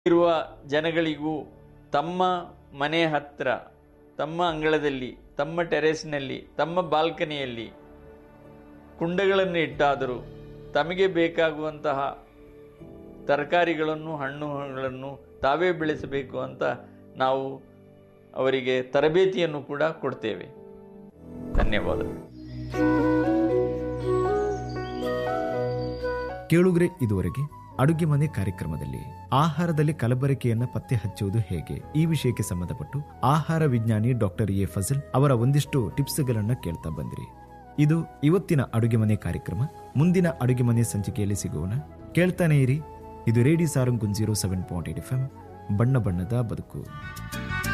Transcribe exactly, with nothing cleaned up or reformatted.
ಇರುವ ಜನಗಳಿಗೂ ತಮ್ಮ ಮನೆ ಹತ್ತಿರ, ತಮ್ಮ ಅಂಗಳದಲ್ಲಿ, ತಮ್ಮ ಟೆರೆಸ್ನಲ್ಲಿ, ತಮ್ಮ ಬಾಲ್ಕನಿಯಲ್ಲಿ ಕುಂಡಗಳನ್ನು ಇಟ್ಟಾದರೂ ತಮಗೆ ಬೇಕಾಗುವಂತಹ ತರಕಾರಿಗಳನ್ನು, ಹಣ್ಣುಗಳನ್ನು ತಾವೇ ಬೆಳೆಸಬೇಕು ಅಂತ ನಾವು ಅವರಿಗೆ ತರಬೇತಿಯನ್ನು ಕೂಡ ಕೊಡ್ತೇವೆ. ಧನ್ಯವಾದಗಳು. ಕೇಳುಗರೆ, ಇದುವರೆಗೆ ಅಡುಗೆ ಮನೆ ಕಾರ್ಯಕ್ರಮದಲ್ಲಿ ಆಹಾರದಲ್ಲಿ ಕಲಬೆರಕೆಯನ್ನ ಪತ್ತೆ ಹಚ್ಚುವುದು ಹೇಗೆ ಈ ವಿಷಯಕ್ಕೆ ಸಂಬಂಧಪಟ್ಟು ಆಹಾರ ವಿಜ್ಞಾನಿ ಡಾಕ್ಟರ್ ಎ ಫಜಲ್ ಅವರ ಒಂದಿಷ್ಟು ಟಿಪ್ಸ್ಗಳನ್ನ ಕೇಳ್ತಾ ಬಂದ್ರಿ. ಇದು ಇವತ್ತಿನ ಅಡುಗೆ ಮನೆ ಕಾರ್ಯಕ್ರಮ. ಮುಂದಿನ ಅಡುಗೆ ಮನೆ ಸಂಚಿಕೆಯಲ್ಲಿ ಸಿಗೋಣ. ಕೇಳ್ತಾನೆ ಇರಿ. ಇದು radio Sarang zero seven point eight F M, ಬಣ್ಣ ಬಣ್ಣದ ಬದುಕು.